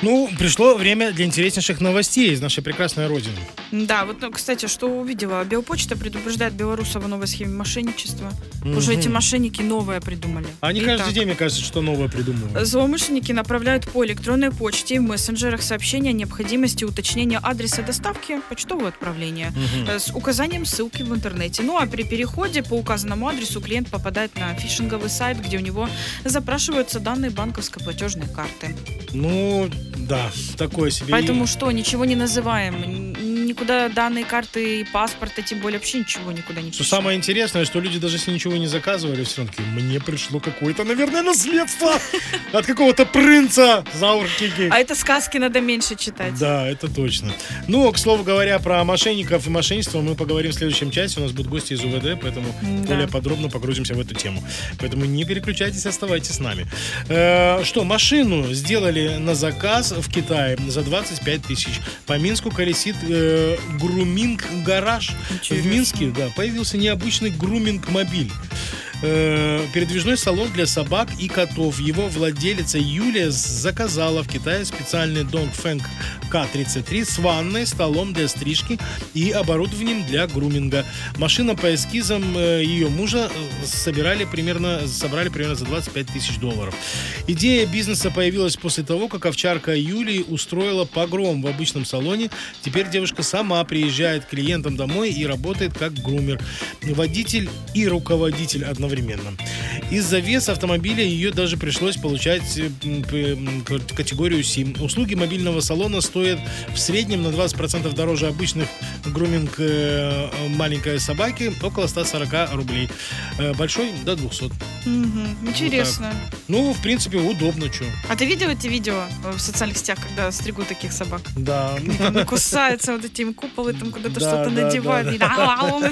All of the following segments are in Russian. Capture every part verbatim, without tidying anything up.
Ну, пришло время для интереснейших новостей из нашей прекрасной родины. Да, вот, ну, кстати, что увидела. Белпочта предупреждает белорусов о новой схеме мошенничества. Мгм. Уже эти мошенники новое придумали. Они Итак, каждый день, мне кажется, что новое придумывают. злоумышленники направляют по электронной почте и в мессенджерах сообщения о необходимости уточнения адреса доставки почтового отправления Мгм. э, с указанием ссылки в интернете. Ну а при переходе по указанному адресу клиент попадает на фишинговый сайт, где у него запрашиваются данные банковской платежной карты. Ну, да, такое себе. Поэтому что, ничего не называем, н- никуда данные карты и паспорта, тем более вообще ничего никуда не Что пишем. самое интересное, что люди даже если ничего не заказывали, все равно такие, мне пришло какое-то, наверное, наследство от какого-то принца Зауркики. А это сказки надо меньше читать. Да, это точно. Ну, к слову говоря, про мошенников и мошенничество мы поговорим в следующем часе. У нас будут гости из УВД, поэтому Да. более подробно погрузимся в эту тему. Поэтому не переключайтесь, оставайтесь с нами. Э, что, машину сделали на заказ в Китае за двадцать пять тысяч. По Минску колесит э, груминг-гараж. В Интересно. Минске, да, появился необычный груминг-мобиль. Э, передвижной салон для собак и котов. Его владелица Юлия заказала в Китае специальный Dongfeng К тридцать три с ванной, столом для стрижки и оборудованием для груминга. Машина по эскизам э, ее мужа э, собирали примерно, собрали примерно за двадцать пять тысяч долларов. Идея бизнеса появилась после того, как овчарка Юлии устроила погром в обычном салоне. Теперь девушка сама приезжает к клиентам домой и работает как грумер. Водитель и руководитель одновременно. Из-за веса автомобиля ее даже пришлось получать э, м, п- категорию С. Услуги мобильного салона стоят в среднем на двадцать процентов дороже обычных груминг э, маленькой собаки, около сто сорок рублей. Э, большой до двухсот. Мгм. Интересно. Ну, в принципе, удобно, что. А ты видел эти видео в социальных сетях, когда стригут таких собак? Да. Они там кусаются вот этим куполы, там куда-то Да, что-то да, надевают. да, И ау.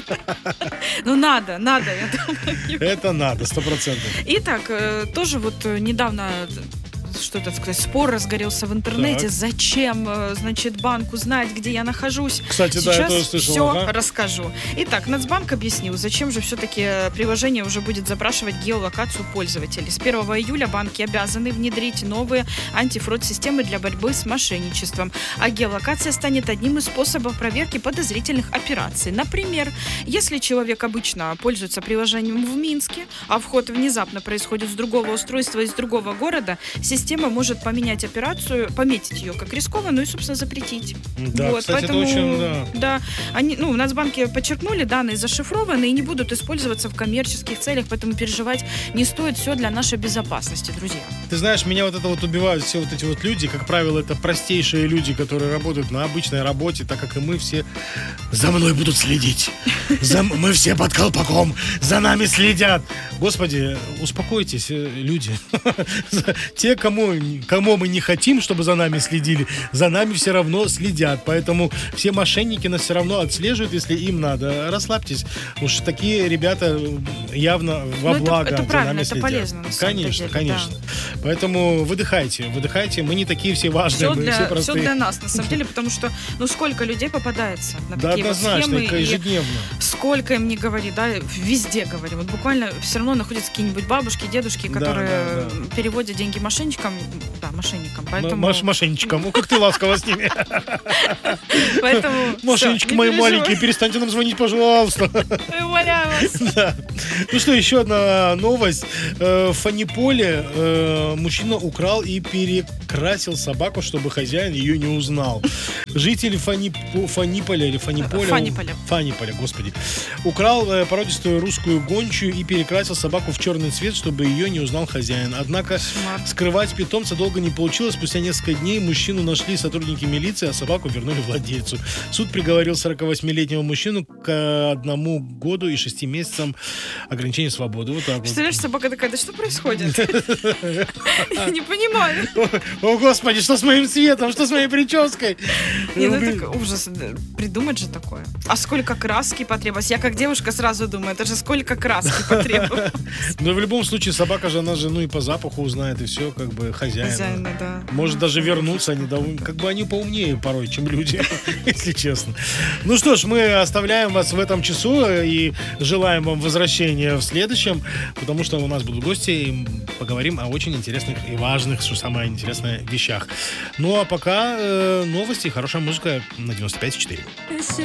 Ну надо, надо, я думаю. Это надо, сто процентов. Итак, э, тоже вот э, недавно, э, что это сказать, спор разгорелся в интернете. Так. Зачем, э, значит, банку знать, где я нахожусь? Кстати, да, я Сейчас тоже слышал. все ага. расскажу. Итак, Нацбанк объяснил, зачем же все-таки приложение уже будет запрашивать геолокацию пользователей. С первого июля банки обязаны внедрить новые антифрод-системы для борьбы с мошенничеством. А геолокация станет одним из способов проверки подозрительных операций. Например, если человек обычно пользуется приложением в Минске, а вход внезапно происходит с другого устройства из другого города, система может поменять операцию, пометить ее как рискованную и, собственно, запретить. Да, Вот, кстати, поэтому, это очень, да. да, они, ну, в Нацбанке подчеркнули, данные зашифрованы и не будут использоваться в коммерческих целях, поэтому переживать не стоит, все для нашей безопасности, друзья. Ты знаешь, меня вот это вот убивают все вот эти вот люди, как правило, это простейшие люди, которые работают на обычной работе, так как и мы все за мной будут следить. За- мы все под колпаком, за нами следят. Господи, успокойтесь, э, люди. Те, кому, кому мы не хотим, чтобы за нами следили, за нами все равно следят. Поэтому все мошенники нас все равно отслеживают, если им надо. Расслабьтесь. Уж такие ребята явно во Ну, это- благо это за правильно, нами это следят. полезно, на самом Конечно, деле, конечно. Поэтому выдыхайте, выдыхайте. Мы не такие все важные, Все мы все для, все простые. для нас, на самом деле, потому что, ну, сколько людей попадается на Да, такие вот однозначно, схемы, и ежедневно. сколько им не говори, да, везде говори. Вот буквально все равно находятся какие-нибудь бабушки, дедушки, Да, которые да, да. переводят деньги мошенникам, да, мошенникам, поэтому... Маш- мошенничкам. Ну, как ты ласково с ними. поэтому Мошеннички всё, не мои переживай. маленькие, перестаньте нам звонить, пожалуйста. Умоляю вас. Да. Ну что, еще одна новость. Э, В Фаниполе э, мужчина украл и перекрасил собаку, чтобы хозяин ее не узнал. Житель Фанипо- Фаниполя или Фаниполя... Фаниполя. Фаниполя, господи. Украл э, породистую русскую гончую и перекрасил собаку в черный цвет, чтобы ее не узнал хозяин. Однако Кошмар. скрывать питомца долго не получилось. Спустя несколько дней мужчину нашли сотрудники милиции, а собаку вернули владельцу. Суд приговорил сорокавосьмилетнего мужчину к одному году и шести месяцам ограничения свободы. Вот так вот. Представляешь, собака такая, да что происходит? Я не понимаю. О, господи, что с моим цветом, что с моей прической? Не, ну Блин. это ужас. да, Придумать же такое. А сколько краски потребовалось? Я как девушка сразу думаю, это же сколько краски потребовалось. Но в любом случае собака же, она же, ну и по запаху узнает, и все, как бы. бы хозяина. Хозяина, да. Может даже вернуться, они дов- как бы они поумнее порой, чем люди, если честно. Ну что ж, мы оставляем вас в этом часу и желаем вам возвращения в следующем, потому что у нас будут гости, и поговорим о очень интересных и важных, что самое интересное, вещах. Ну а пока э, новости, хорошая музыка на девяносто пять и четыре.